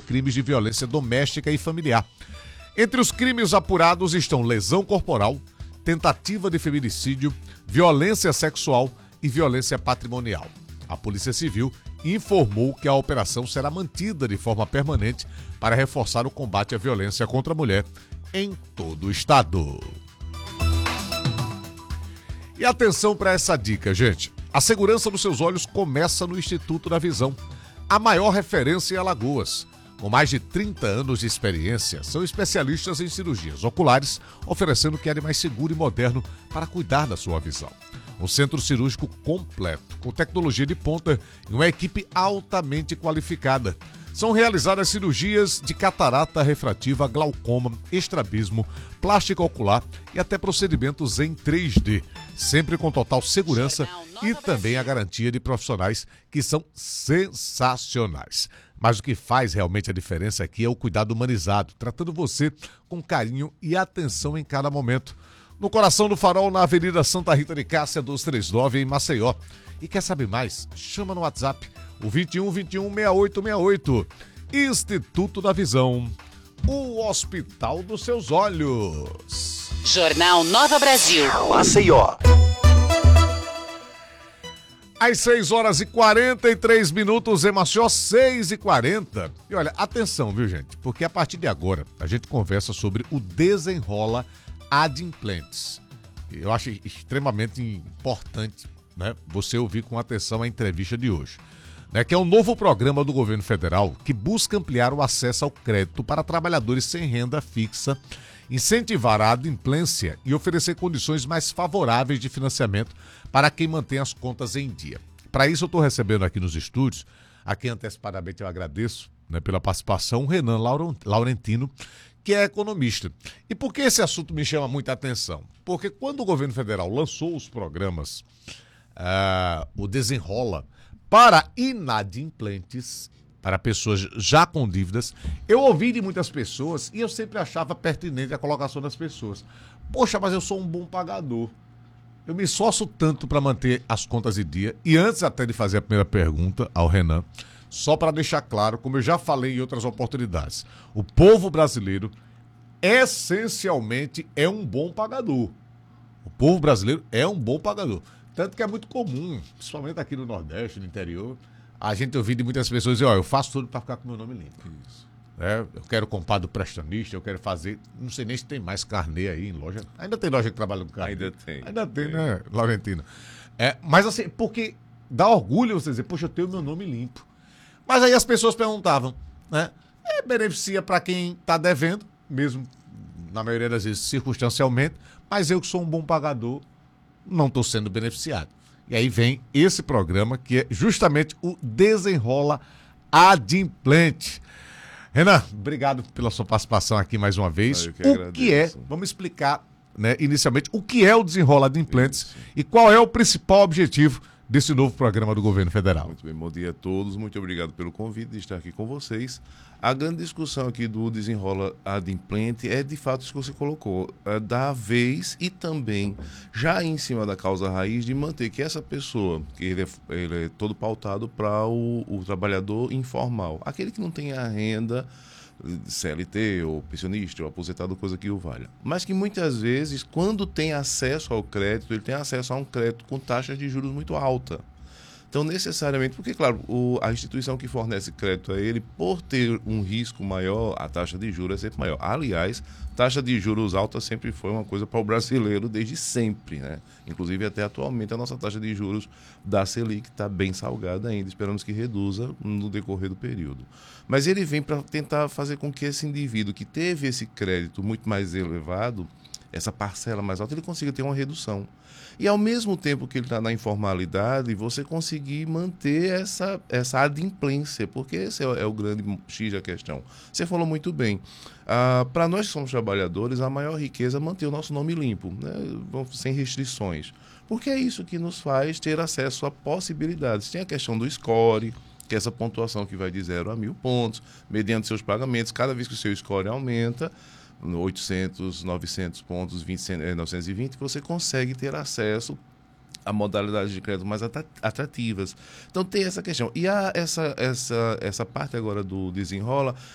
crimes de violência doméstica e familiar. Entre os crimes apurados estão lesão corporal, tentativa de feminicídio, violência sexual e violência patrimonial. A Polícia Civil informou que a operação será mantida de forma permanente para reforçar o combate à violência contra a mulher em todo o estado. E atenção para essa dica, gente. A segurança dos seus olhos começa no Instituto da Visão, a maior referência em Alagoas. Com mais de 30 anos de experiência, são especialistas em cirurgias oculares, oferecendo o que é de mais seguro e moderno para cuidar da sua visão. Um centro cirúrgico completo, com tecnologia de ponta e uma equipe altamente qualificada. São realizadas cirurgias de catarata refrativa, glaucoma, estrabismo, plástica ocular e até procedimentos em 3D, sempre com total segurança e também a garantia de profissionais que são sensacionais. Mas o que faz realmente a diferença aqui é o cuidado humanizado, tratando você com carinho e atenção em cada momento. No coração do Farol, na Avenida Santa Rita de Cássia, 239, em Maceió. E quer saber mais? Chama no WhatsApp, o 2121-6868. Instituto da Visão, o hospital dos seus olhos. Jornal Nova Brasil. Maceió. Às 6h43 em Maceió, 6h40. E olha, atenção, viu, gente? Porque a partir de agora, a gente conversa sobre o Desenrola Adimplentes. Eu acho extremamente importante, né, você ouvir com atenção a entrevista de hoje. Que é um novo programa do governo federal que busca ampliar o acesso ao crédito para trabalhadores sem renda fixa, incentivar a adimplência e oferecer condições mais favoráveis de financiamento para quem mantém as contas em dia. Para isso, eu estou recebendo aqui nos estúdios, a quem antecipadamente eu agradeço, né, pela participação, o Renan Laurentino, que é economista. E por que esse assunto me chama muita atenção? Porque quando o governo federal lançou os programas, o Desenrola, para inadimplentes, para pessoas já com dívidas, eu ouvi de muitas pessoas e eu sempre achava pertinente a colocação das pessoas. Poxa, mas eu sou um bom pagador. Eu me esforço tanto para manter as contas em dia. E antes até de fazer a primeira pergunta ao Renan, só para deixar claro, como eu já falei em outras oportunidades, o povo brasileiro essencialmente é um bom pagador. O povo brasileiro é um bom pagador. Tanto que é muito comum, principalmente aqui no Nordeste, no interior, a gente ouvir de muitas pessoas dizer, eu faço tudo para ficar com meu nome limpo. Isso. Eu quero comprar do prestanista, eu quero fazer, não sei nem se tem mais carnê aí em loja. Ainda tem loja que trabalha com carnê? Ainda tem, né, Laurentino? Mas assim, porque dá orgulho você dizer, poxa, eu tenho meu nome limpo. Mas aí as pessoas perguntavam, né? Beneficia para quem está devendo, mesmo na maioria das vezes circunstancialmente, mas eu que sou um bom pagador, não estou sendo beneficiado. E aí vem esse programa que é justamente o Desenrola Adimplente. Renan, obrigado pela sua participação aqui mais uma vez. O que é, vamos explicar, né, inicialmente, o que é o Desenrola Adimplentes e qual é o principal objetivo desse novo programa do governo federal. Muito bem, bom dia a todos, muito obrigado pelo convite de estar aqui com vocês. A grande discussão aqui do Desenrola Adimplente é de fato isso que você colocou, da vez e também já em cima da causa raiz de manter que essa pessoa, que ele é todo pautado para o trabalhador informal, aquele que não tem a renda CLT ou pensionista ou aposentado, coisa que o valha. Mas que muitas vezes, quando tem acesso ao crédito, ele tem acesso a um crédito com taxas de juros muito alta. Então, necessariamente, porque, claro, a instituição que fornece crédito a ele, por ter um risco maior, a taxa de juros é sempre maior. Aliás, taxa de juros alta sempre foi uma coisa para o brasileiro desde sempre, né? Inclusive, até atualmente, a nossa taxa de juros da Selic está bem salgada ainda, esperamos que reduza no decorrer do período. Mas ele vem para tentar fazer com que esse indivíduo que teve esse crédito muito mais elevado, essa parcela mais alta, ele consiga ter uma redução. E ao mesmo tempo que ele está na informalidade, você conseguir manter essa adimplência, porque esse é o grande X da questão. Você falou muito bem. Para nós que somos trabalhadores, a maior riqueza é manter o nosso nome limpo, né? Sem restrições. Porque é isso que nos faz ter acesso a possibilidades. Tem a questão do score, que é essa pontuação que vai de 0 a 1.000 pontos, mediante seus pagamentos. Cada vez que o seu score aumenta, 800, 900 pontos, 920, você consegue ter acesso a modalidades de crédito mais atrativas. Então tem essa questão. E essa parte agora do Desenrola